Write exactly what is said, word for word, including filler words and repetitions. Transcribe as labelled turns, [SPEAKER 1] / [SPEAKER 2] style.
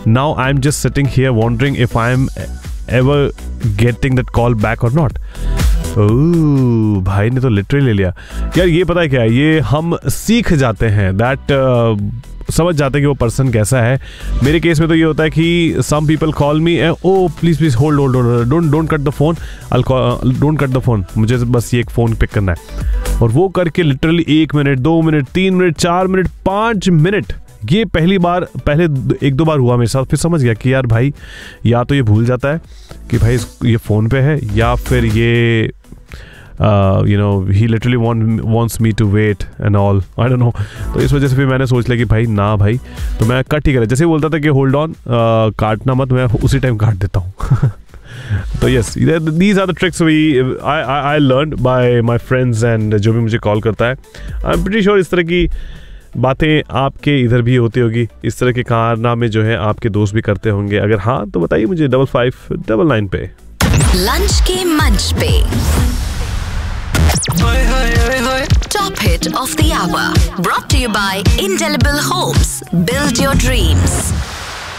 [SPEAKER 1] Now I am just sitting here wandering if I am ever getting that call back और not. ओह, भाई ने तो literally ले लिया यार। ये पता है क्या, ये हम सीख जाते हैं दैट uh, समझ जाते हैं कि वो पर्सन कैसा है। मेरे केस में तो ये होता है कि some people call me, O please please hold hold hold, don't don't cut the phone, I don't cut the phone, मुझे बस ये एक फ़ोन पिक करना है। और वो करके लिटरली एक मिनट, दो मिनट, तीन मिनट, चार मिनट, पाँच मिनट, ये पहली बार, पहले एक दो बार हुआ मेरे साथ। फिर समझ गया कि यार भाई या तो ये भूल जाता है कि भाई ये फ़ोन पे है, या फिर ये you know he literally wants me to wait and all, I don't know. तो इस वजह से फिर मैंने सोच लिया कि भाई ना भाई, तो मैं कट ही करा। जैसे बोलता था कि होल्ड ऑन, काटना मत, मैं उसी टाइम काट देता हूँ। तो yes, these are the tricks we I I learn by my friends and जो भी मुझे कॉल करता है। आई एम प्रीटी श्योर इस तरह की बातें आपके इधर भी होती होगी, इस तरह के कारनामे जो है आपके दोस्त भी करते होंगे। अगर हाँ तो बताइए मुझे डबल फाइव डबल नाइन पे।
[SPEAKER 2] लंच के मंच पे top hit of the our, brought to you bye indelible Holmes, build your dreams.